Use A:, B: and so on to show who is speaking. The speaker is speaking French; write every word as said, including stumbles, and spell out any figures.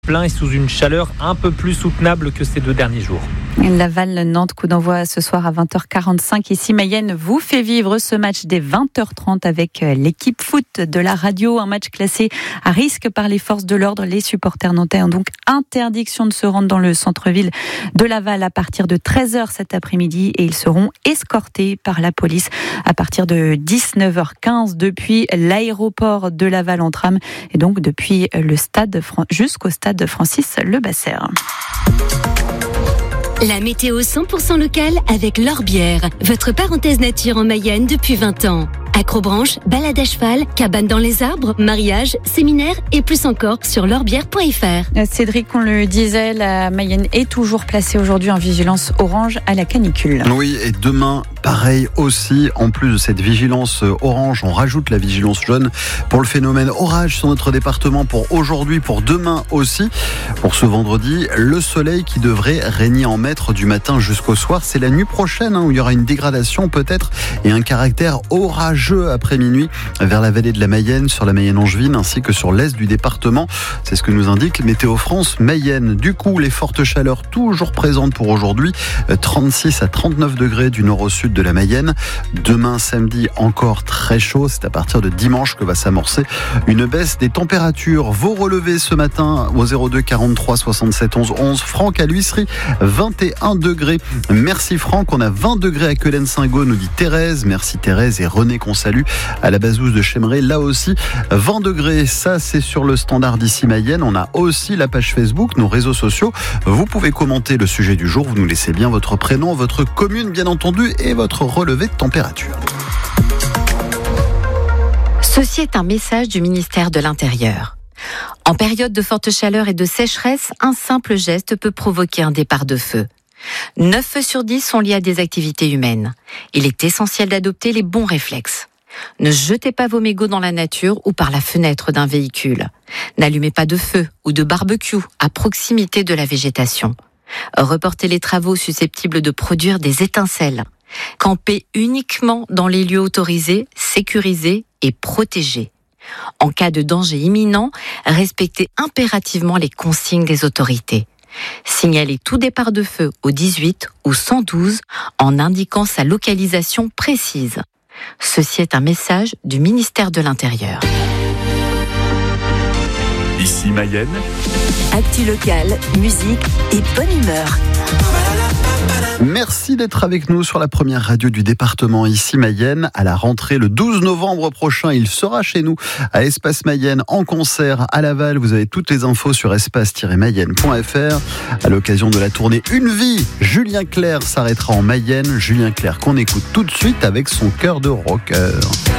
A: plein et sous une chaleur un peu plus soutenable que ces deux derniers jours.
B: Laval-Nantes, coup d'envoi ce soir à vingt heures quarante-cinq. Ici, Mayenne vous fait vivre ce match dès vingt heures trente avec l'équipe foot de la radio. Un match classé à risque par les forces de l'ordre. Les supporters nantais ont donc interdiction de se rendre dans le centre-ville de Laval à partir de treize heures cet après-midi et ils seront escortés par la police à partir de dix-neuf heures quinze depuis l'aéroport de Laval en tram et donc depuis le stade jusqu'au stade Francis Lebasser.
C: La météo cent pour cent locale avec l'Orbière, votre parenthèse nature en Mayenne depuis vingt ans. Acrobranche, balade à cheval, cabane dans les arbres, mariage, séminaire et plus encore sur l'orbière point f r.
B: Cédric, on le disait, la Mayenne est toujours placée aujourd'hui en vigilance orange à la canicule.
D: Oui, et demain, pareil aussi. En plus de cette vigilance orange, on rajoute la vigilance jaune pour le phénomène orage sur notre département pour aujourd'hui, pour demain aussi. Pour ce vendredi, le soleil qui devrait régner en maître du matin jusqu'au soir. C'est la nuit prochaine hein, où il y aura une dégradation peut-être et un caractère orageux après minuit vers la vallée de la Mayenne, sur la Mayenne angevine ainsi que sur l'est du département. C'est ce que nous indique Météo France Mayenne. Du coup, les fortes chaleurs toujours présentes pour aujourd'hui, trente-six à trente-neuf degrés du nord au sud de la Mayenne. Demain samedi, encore très chaud. C'est à partir de dimanche que va s'amorcer une baisse des températures. Vos relevés ce matin au zéro deux quarante-trois soixante-sept onze onze. Franck à l'Huisserie, vingt et un degrés. Merci Franck. On a vingt degrés à Quelen-Saint-Gaud, nous dit Thérèse. Merci Thérèse et René qu'on salue à la Bazouze de Chémeray. Là aussi, vingt degrés. Ça, c'est sur le standard d'ici Mayenne. On a aussi la page Facebook, nos réseaux sociaux. Vous pouvez commenter le sujet du jour. Vous nous laissez bien votre prénom, votre commune, bien entendu, et votre relevé de température.
E: Ceci est un message du ministère de l'Intérieur. En période de forte chaleur et de sécheresse, un simple geste peut provoquer un départ de feu. neuf feux sur dix sont liés à des activités humaines. Il est essentiel d'adopter les bons réflexes. Ne jetez pas vos mégots dans la nature ou par la fenêtre d'un véhicule. N'allumez pas de feu ou de barbecue à proximité de la végétation. Reportez les travaux susceptibles de produire des étincelles. Campez uniquement dans les lieux autorisés, sécurisés et protégés. En cas de danger imminent, respectez impérativement les consignes des autorités. Signalez tout départ de feu au dix-huit ou cent douze en indiquant sa localisation précise. Ceci est un message du ministère de l'Intérieur.
F: Ici Mayenne.
C: Actu locale, musique et bonne humeur.
D: Merci d'être avec nous sur la première radio du département ici Mayenne. À la rentrée le douze novembre prochain, il sera chez nous à Espace Mayenne en concert à Laval. Vous avez toutes les infos sur espace tiret mayenne point f r. À l'occasion de la tournée Une vie, Julien Clerc s'arrêtera en Mayenne. Julien Clerc qu'on écoute tout de suite avec son cœur de rocker.